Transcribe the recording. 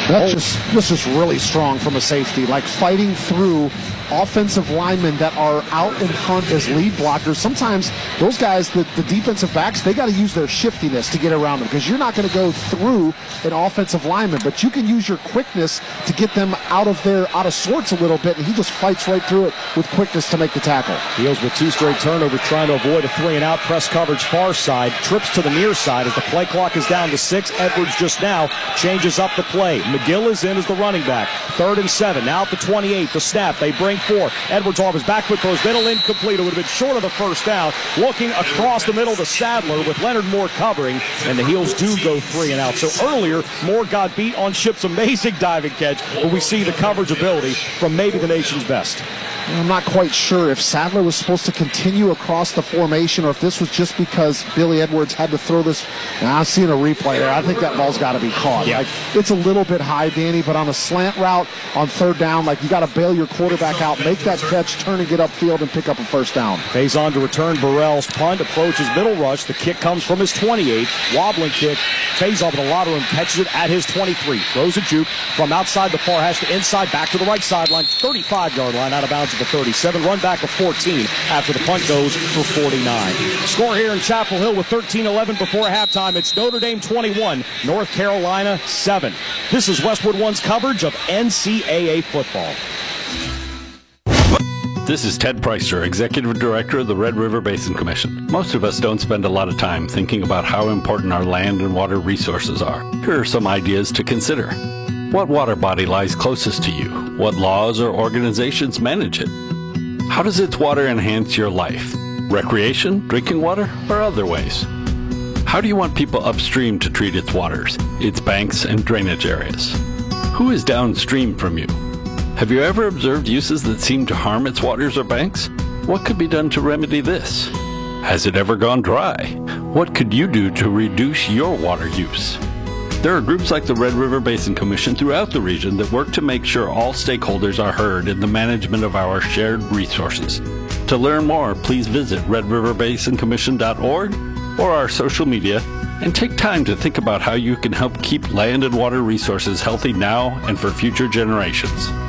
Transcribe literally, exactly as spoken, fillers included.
That's just this is really strong from a safety, like fighting through offensive linemen that are out in front as lead blockers. Sometimes those guys, the, the defensive backs, they got to use their shiftiness to get around them, because you're not going to go through an offensive lineman, but you can use your quickness to get them out of their out of sorts a little bit, and he just fights right through it with quickness to make the tackle. Heels with two straight turnovers, trying to avoid a three and out. Press coverage far side, trips to the near side as the play clock is down to six. Edwards just now changes up the play. McGill is in as the running back. Third and seven. Now at the twenty-eight. The snap. They bring four. Edwards off his back foot, throws middle incomplete. It would have been short of the first down. Looking across the middle to Sadler with Leonard Moore covering, and the Heels do go three and out. So earlier, Moore got beat on Ship's amazing diving catch, but we see the coverage ability from maybe the nation's best. I'm not quite sure if Sadler was supposed to continue across the formation or if this was just because Billy Edwards had to throw this. Now, I'm seeing a replay there. I think that ball's got to be caught. Yeah. Like, it's a little bit high, Danny, but on a slant route on third down, like, you got to bail your quarterback out, make that catch, turn and get upfield and pick up a first down. Phase on to return Burrell's punt, approaches middle rush. The kick comes from his twenty-eight. Wobbling kick. Phase off with a lot of room, catches it at his twenty-three. Throws a juke from outside the far hash to inside, back to the right sideline, thirty-five-yard line, out of bounds at the thirty-seven. Run back of fourteen after the punt goes for forty-nine. Score here in Chapel Hill with thirteen eleven before halftime. It's Notre Dame twenty-one, North Carolina seven. This is Westwood One's coverage of N C double A football. This is Ted Preister, Executive Director of the Red River Basin Commission. Most of us don't spend a lot of time thinking about how important our land and water resources are. Here are some ideas to consider. What water body lies closest to you? What laws or organizations manage it? How does its water enhance your life? Recreation, drinking water, or other ways? How do you want people upstream to treat its waters, its banks and drainage areas? Who is downstream from you? Have you ever observed uses that seem to harm its waters or banks? What could be done to remedy this? Has it ever gone dry? What could you do to reduce your water use? There are groups like the Red River Basin Commission throughout the region that work to make sure all stakeholders are heard in the management of our shared resources. To learn more, please visit red river basin commission dot org or our social media, and take time to think about how you can help keep land and water resources healthy now and for future generations.